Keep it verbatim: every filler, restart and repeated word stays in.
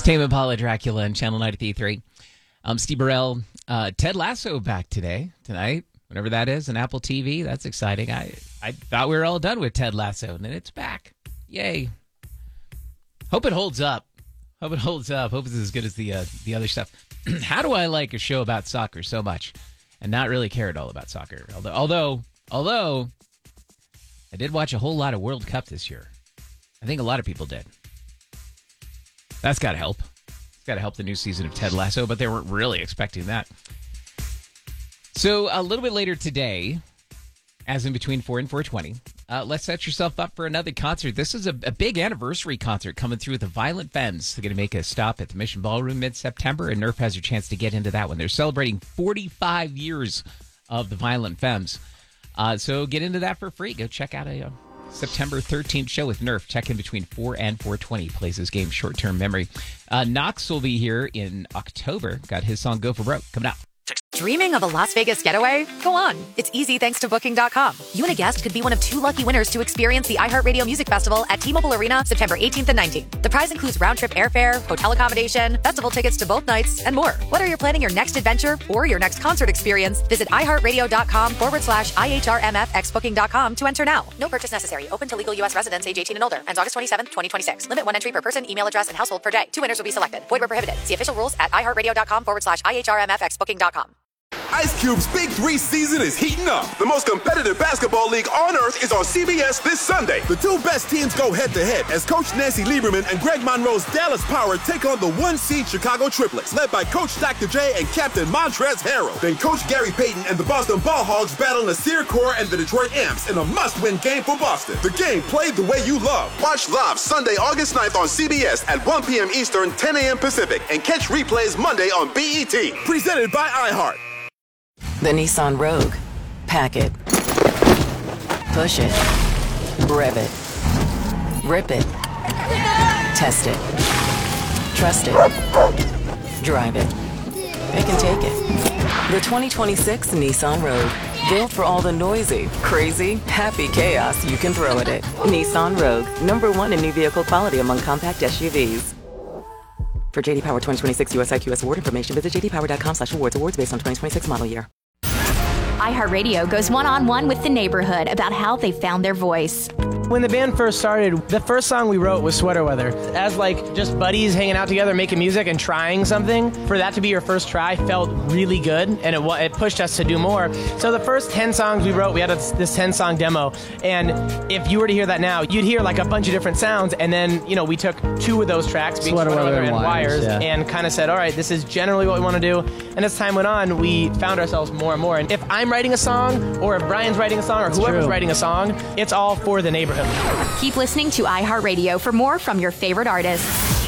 Tame Impala, Dracula, and Channel ninety-three point three. I'm Steve Burrell. Uh, Ted Lasso back today, tonight, whatever that is, on Apple T V. That's exciting. I, I thought we were all done with Ted Lasso, and then it's back. Yay. Hope it holds up. Hope it holds up. Hope it's as good as the uh, the other stuff. How do I like a show about soccer so much and not really care at all about soccer? Although, although, although I did watch a whole lot of World Cup this year. I think a lot of people did. That's got to help. It's got to help the new season of Ted Lasso, but they weren't really expecting that. So a little bit later today, as in between four and four twenty, uh, let's set yourself up for another concert. This is a, a big anniversary concert coming through with the Violent Femmes. They're going to make a stop at the Mission Ballroom mid-September, and Nerf has your chance to get into that one. They're celebrating forty-five years of the Violent Femmes. Uh, so get into that for free. Go check out a... Uh, September thirteenth show with Nerf. Check in between four and four twenty. Plays his game Short-Term Memory. Uh, Knox will be here in October. Got his song Go For Broke coming out. Dreaming of a Las Vegas getaway? Go on. It's easy thanks to Booking dot com. You and a guest could be one of two lucky winners to experience the iHeartRadio Music Festival at T-Mobile Arena September eighteenth and nineteenth. The prize includes round-trip airfare, hotel accommodation, festival tickets to both nights, and more. Whether you're planning your next adventure or your next concert experience, visit iHeartRadio.com forward slash IHRMFX Booking dot com to enter now. No purchase necessary. Open to legal U S residents age eighteen and older. Ends August twenty-seventh, twenty twenty-six. Limit one entry per person, email address, and household per day. Two winners will be selected. Void where prohibited. See official rules at iHeartRadio.com forward slash IHRMFX Booking dot com. Ice Cube's Big Three season is heating up. The most competitive basketball league on earth is on C B S this Sunday. The two best teams go head-to-head as Coach Nancy Lieberman and Greg Monroe's Dallas Power take on the one-seed Chicago Triplets, led by Coach Doctor J and Captain Montrezl Harrell. Then Coach Gary Payton and the Boston Ball Hogs battle Nasir Kaur and the Detroit Amps in a must-win game for Boston. The game played the way you love. Watch live Sunday, August ninth on C B S at one p.m. Eastern, ten a.m. Pacific, and catch replays Monday on B E T. Presented by iHeart. The Nissan Rogue. Pack it. Push it. Rev it. Rip it. Test it. Trust it. Drive it. It can take it. The twenty twenty-six Nissan Rogue. Built for all the noisy, crazy, happy chaos you can throw at it. Nissan Rogue. Number one in new vehicle quality among compact S U Vs. For J D Power twenty twenty-six U S I Q S award information, visit j d power dot com slash awards. Awards based on twenty twenty-six model year. iHeartRadio goes one-on-one with the neighborhood about how they found their voice. When the band first started, the first song we wrote was Sweater Weather. As like just buddies hanging out together, making music and trying something, for that to be your first try felt really good, and it it pushed us to do more. So the first ten songs we wrote, we had a, this ten-song demo, and if you were to hear that now, you'd hear like a bunch of different sounds, and then, you know, we took two of those tracks, being Sweater, Sweater Weather and Wires, yeah. and kind of said, all right, this is generally what we want to do. And as time went on, we found ourselves more and more. And if I'm writing a song, or if Brian's writing a song, or That's whoever's true. writing a song, it's all for the neighborhood. Keep listening to iHeartRadio for more from your favorite artists.